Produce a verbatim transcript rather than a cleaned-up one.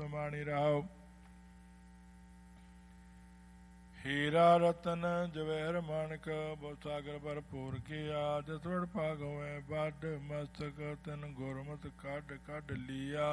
ਸੁਮਾਣੀ ਰਾਓ। ਹੀਰਾ ਰਤਨ ਜਵਹਿਰ ਮਾਨਕ ਬਹੁ ਸਾਗਰ ਭਰਪੂਰ ਕੀਆ। ਜਸ ਵਡ ਭਾਗ ਹੋਵੇ ਵੱਡ ਮਸਤਕ ਤਿਨ ਗੁਰਮਤਿ ਕੱਢ ਕੱਢ ਲੀਆ।